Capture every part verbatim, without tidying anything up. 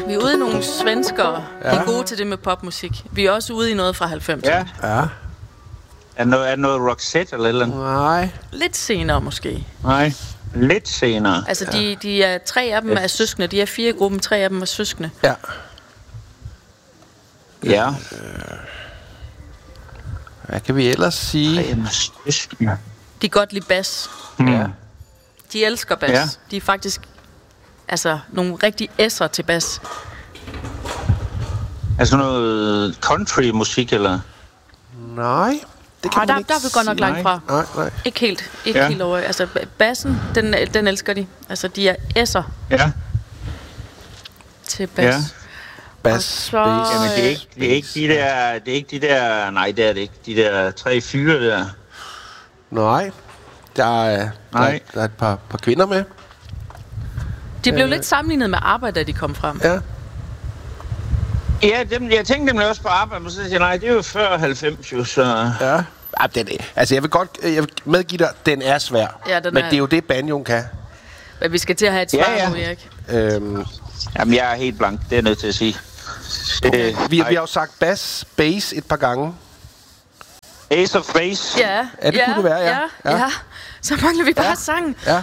Vi er ude i nogle svenskere, ja. Der er gode til det med popmusik. Vi er også ude i noget fra halvfemserne. Ja. Ja. Er det noget, er det noget Roxette eller eller andet? Nej. Lidt senere måske. Nej, lidt senere. Altså, ja. de, de er tre af dem yes. er søskende. De er fire i gruppen, tre af dem er søskende. Ja. Ja. Hvad kan vi ellers sige? Tre af dem er søskende. De kan godt lide bas. Hmm. Ja. De elsker bas. Ja. De er faktisk altså nogle rigtig esser til bas. Altså noget country-musik, eller? Nej, det kan ah, man der, ikke der er vi godt nok langt fra. Nej, nej. Ikke helt, ikke ja. helt over. Altså, bassen, den, den elsker de. Altså, de er esser. Ja. Til bas. Ja. Bass, så, bass. Jamen, det er ikke, det er ikke de der, det er ikke de der, nej, det er det ikke. De der tre fyre der. Nej. Der er, nej. Der, der er et par, par kvinder med. De blev øh. lidt sammenlignet med arbejde, da de kom frem. Ja. Ja, dem, jeg tænkte nemlig også på arbejde, men så siger jeg, nej, det er jo før halvfems, jo, så... Ja. Ja, den, altså, jeg vil godt jeg vil medgive dig, den er svær. Ja, den men er... det er jo det, banjoen kan. Men vi skal til at have et svar ja, ja. nu, Erik. Øhm. Jamen, jeg er helt blank, det er jeg nødt til at sige. Okay. Vi, vi har jo sagt bass, bass et par gange. Ace of Base. Ja, ja, det ja, kunne det være, ja. ja. ja. ja. Så mangler vi bare ja. sang. Ja.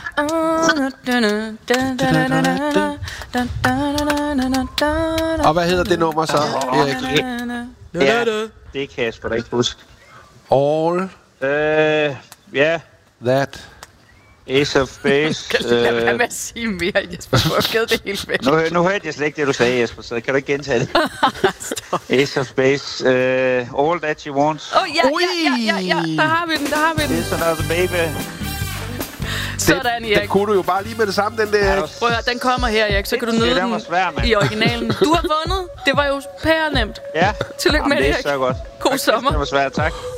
Og hvad hedder det nummer så, Erik? Ja, det kan jeg sgu da ikke huske. All. Øh, ja. That. Ace of Base. Kan du lade være med at sige mere, Jesper? Du har givet det helt væk. Nu, nu hørte jeg slet ikke det, du sagde, Jesper, så kan du ikke gentage det. Ace of Base. Uh, All That You Want. Åh, oh, ja, ja, ja, ja, ja. Der har vi den, der har vi den. It's Another Baby. Sådan, Erik. Den kunne du jo bare lige med det samme, den der, Erik. Prøv at høre, den kommer her, Erik. Så kan du nyde den svær, i originalen. Du har vundet. Det var jo pærenemt. Ja. Tillykke med det, Erik. Det er så godt. God tak, sommer. Det var svært, tak.